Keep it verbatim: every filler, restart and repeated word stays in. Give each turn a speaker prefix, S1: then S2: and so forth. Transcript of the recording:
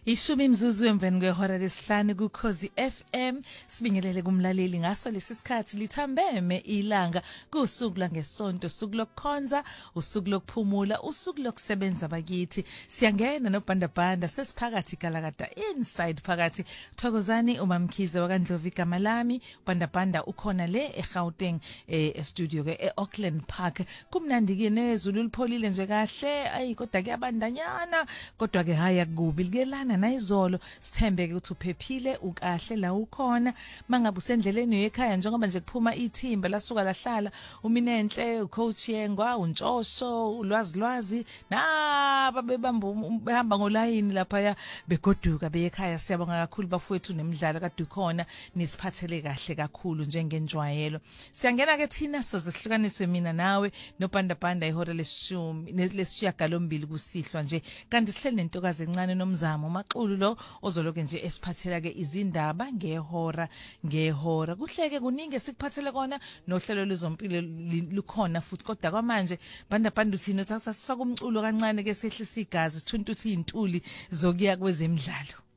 S1: Ishumi imzuzu emveni kwehora lesihlanu kuKhozi F M sibingelele kumlaleli ngaso lesisikhathi lithambeme ilanga kusuku langesonto usuku lokukhonza usuku lokuphumula usuku lokusebenza bakithi siyangena nobhandabhanda sesiphakathi kalakada inside phakathi Thokozani uMamkhize wakandlovu igama lami bhandabhanda ukhona le eGauteng eh studio ke eAuckland Park kumnandi ke nezulu lipholile nje kahle ayi kodwa ke abandanyana kodwa ke haya kubi likelana nayizolo sithembeke ukuthi uphephile ukahle la ukhona mangabe usendleleni ekhaya njengoba nje kuphuma ithimba lasuka lahlala uminenhle ucoach yengwa untshosho ulwazi lwazi naba bebamba behamba ngolayini lapha ya begoduka beyekhaya siyabonga kakhulu bafowethu nemidlalo kade ukhona nisiphathele kahle kakhulu njengenjwayelo siyangena ke thina sozihlukaniswe mina nawe nobhandabhanda ihora lesishumi lesishiyagalombili kusihlwa nje kanti sihleli nentokazi encane nomzamo maxulu lo ozoloke nje esiphathela ke izindaba ngehora ngehora kuhleke kuningi sikuphathele kona nohlelo lezompilo lukhona futhi kodwa kwamanje bhandabhanda uthina uthatha sifaka umculo kancane ke sehlisa igazi sithunta uthi intuli zokuya kwezemidlalo.